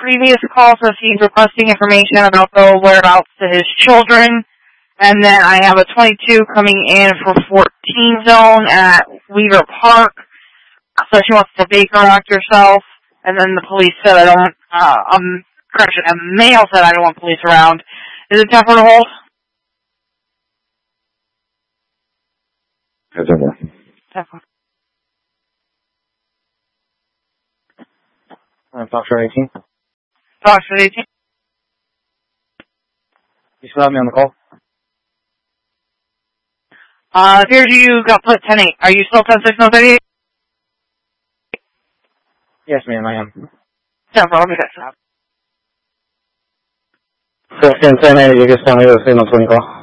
previous call says he's requesting information about the whereabouts to his children. And then I have a 22 coming in for 14 zone at Weaver Park. So she wants to Baker Act herself. And then the police said correction, a male said I don't want police around. Is it time for the hold? Yes, sir. Foxtrot 18. Foxtrot 18. You still have me on the call? Appears you got put 10-8. Are you still 10-6, no 38? Yes, ma'am, I am. Yeah, bro, let me get that. 10-8, you just tell me the signal 20 call.